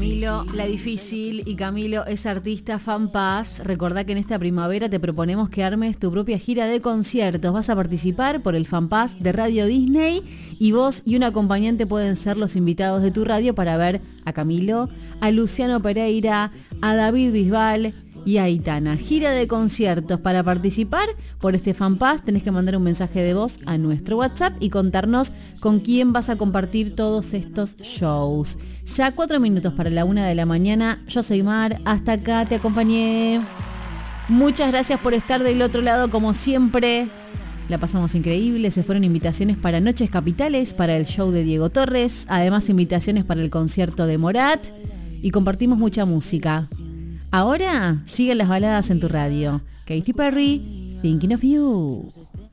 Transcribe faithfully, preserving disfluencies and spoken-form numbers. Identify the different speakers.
Speaker 1: Camilo, la difícil, y Camilo es artista FanPass. Recordá que en esta primavera te proponemos que armes tu propia gira de conciertos. Vas a participar por el FanPass de Radio Disney y vos y un acompañante pueden ser los invitados de tu radio para ver a Camilo, a Luciano Pereira, a David Bisbal y a Aitana. Gira de conciertos. Para participar por este FanPass tenés que mandar un mensaje de voz a nuestro WhatsApp y contarnos con quién vas a compartir todos estos shows. Ya cuatro minutos para la una de la mañana. Yo soy Mar, hasta acá te acompañé. Muchas gracias por estar del otro lado como siempre. La pasamos increíble, se fueron invitaciones para Noches Capitales, para el show de Diego Torres, además invitaciones para el concierto de Morat y compartimos mucha música. Ahora siguen las baladas en tu radio. Katy Perry, Thinking of You.